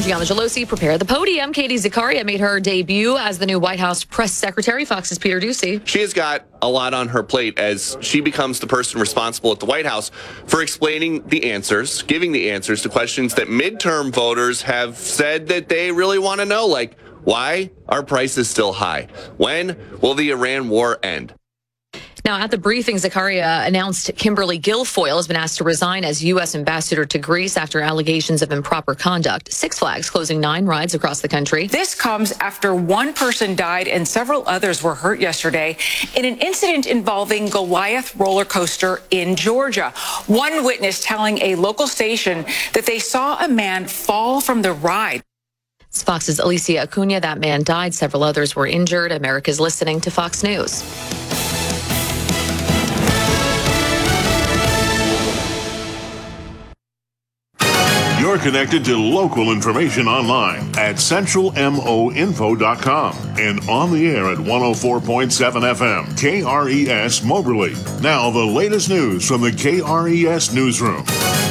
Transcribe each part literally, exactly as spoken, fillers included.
Gianna Gelosi prepared the podium. Katie Zakaria made her debut as the new White House press secretary. Fox's Peter Ducey. She has got a lot on her plate as she becomes the person responsible at the White House for explaining the answers, giving the answers to questions that midterm voters have said that they really want to know, like, why are prices still high? When will the Iran war end? Now, at the briefing, Zakaria announced Kimberly Guilfoyle has been asked to resign as U S ambassador to Greece after allegations of improper conduct. Six Flags closing nine rides across the country. This comes after one person died and several others were hurt yesterday in an incident involving Goliath roller coaster in Georgia. One witness telling a local station that they saw a man fall from the ride. It's Fox's Alicia Acuna. That man died. Several others were injured. America's listening to Fox News. You're connected to local information online at central mo info dot com and on the air at one oh four point seven F M, K R E S Moberly. Now the latest news from the K R E S newsroom.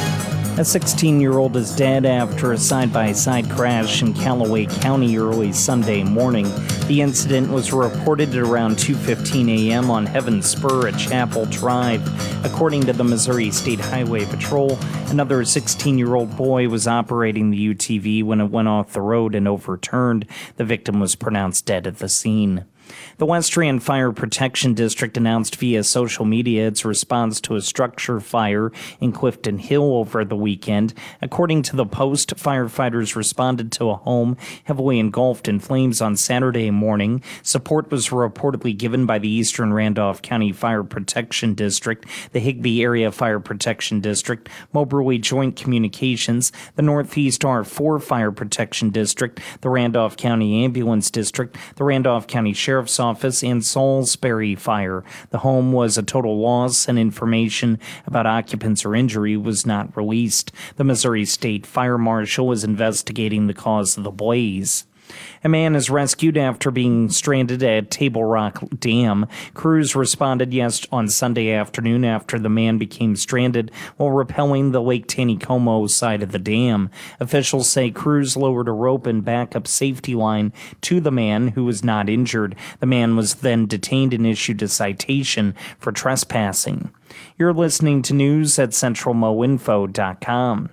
A sixteen-year-old is dead after a side-by-side crash in Callaway County early Sunday morning. The incident was reported at around two fifteen a.m. on Heaven Spur at Chapel Drive. According to the Missouri State Highway Patrol, another sixteen-year-old boy was operating the U T V when it went off the road and overturned. The victim was pronounced dead at the scene. The Westran Fire Protection District announced via social media its response to a structure fire in Clifton Hill over the weekend. According to the Post, firefighters responded to a home heavily engulfed in flames on Saturday morning. Support was reportedly given by the Eastern Randolph County Fire Protection District, the Higbee Area Fire Protection District, Moberly Joint Communications, the Northeast R four Fire Protection District, the Randolph County Ambulance District, the Randolph County Sheriff's Office, and Salisbury Fire. The home was a total loss, and information about occupants or injury was not released. The Missouri State Fire Marshal is investigating the cause of the blaze. A man is rescued after being stranded at Table Rock Dam. Crews responded yes on Sunday afternoon after the man became stranded while rappelling the Lake Taneycomo side of the dam. Officials say crews lowered a rope and backup safety line to the man, who was not injured. The man was then detained and issued a citation for trespassing. You're listening to news at central mo info dot com.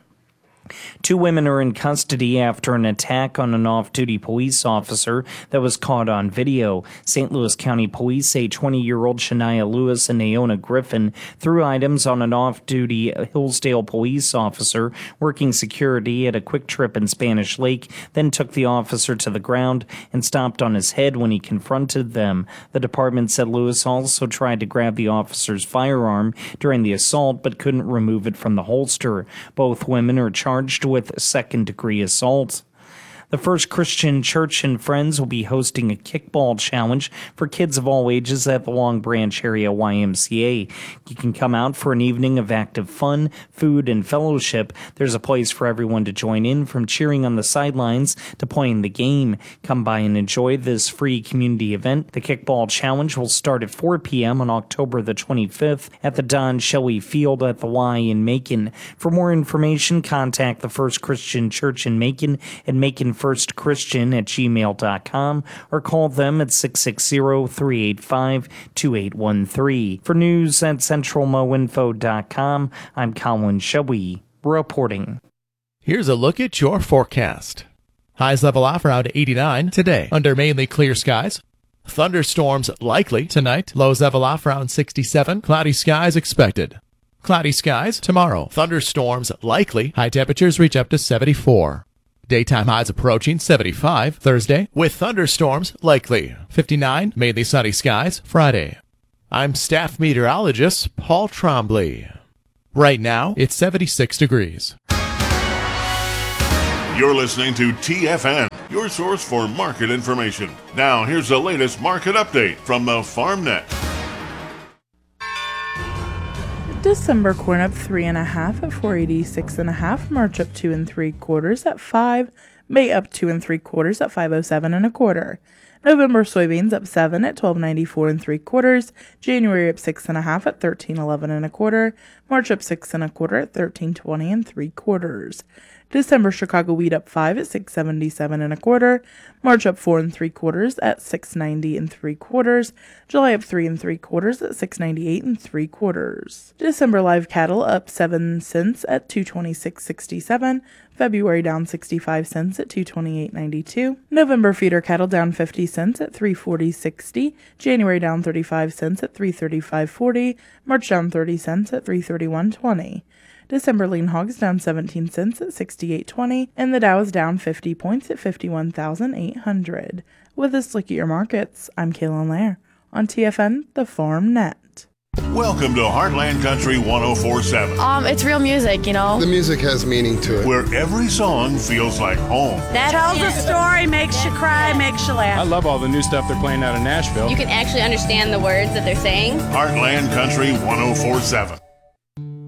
Two women are in custody after an attack on an off-duty police officer that was caught on video. Saint Louis County Police say twenty-year-old Shania Lewis and Naona Griffin threw items on an off-duty Hillsdale police officer working security at a Quick Trip in Spanish Lake, then took the officer to the ground and stomped on his head when he confronted them. The department said Lewis also tried to grab the officer's firearm during the assault but couldn't remove it from the holster. Both women are charged with second-degree assault. The First Christian Church and Friends will be hosting a kickball challenge for kids of all ages at the Long Branch Area Y M C A. You can come out for an evening of active fun, food, and fellowship. There's a place for everyone to join in, from cheering on the sidelines to playing the game. Come by and enjoy this free community event. The kickball challenge will start at four p.m. on October the twenty-fifth at the Don Shelley Field at the Y in Macon. For more information, contact the First Christian Church in Macon at Macon First Christian at gmail dot com or call them at six six zero, three eight five, two eight one three. For news at central mo info dot com, I'm Colin Shelby reporting. Here's a look at your forecast. Highs level off around eighty-nine today under mainly clear skies. Thunderstorms likely tonight. Lows level off around sixty-seven. Cloudy skies expected. Cloudy skies tomorrow. Thunderstorms likely. High temperatures reach up to seventy-four. Daytime highs approaching seventy-five Thursday, with thunderstorms likely. fifty-nine, mainly sunny skies Friday. I'm staff meteorologist Paul Trombley. Right now, it's seventy-six degrees. You're listening to T F N, your source for market information. Now, here's the latest market update from the FarmNet. December corn up three and a half at four eighty-six and a half. March up two and three quarters at five. May up two and three quarters at five oh seven and a quarter. November soybeans up seven at twelve ninety-four and three quarters. January up six and a half at thirteen eleven and a quarter. March up six and a quarter at thirteen twenty and three quarters. December Chicago wheat up five at six seventy-seven and a quarter. March up four and three quarters at six ninety and three quarters. July up three and three quarters at six ninety-eight and three quarters. December live cattle up seven cents at two twenty-six sixty-seven. February down sixty-five cents at two twenty-eight ninety-two. November feeder cattle down fifty cents at three forty sixty. January down thirty-five cents at three thirty-five forty. March down thirty cents at three thirty-one twenty. December lean hogs down seventeen cents at sixty-eight twenty, and the Dow is down fifty points at fifty-one thousand eight hundred. With this look at your markets, I'm Kaylin Lair on T F N, the Farm Net. Welcome to Heartland Country one oh four point seven. Um, it's real music, you know. The music has meaning to it. Where every song feels like home. That tells a story, makes you cry, makes you laugh. I love all the new stuff they're playing out in Nashville. You can actually understand the words that they're saying. Heartland Country one oh four point seven.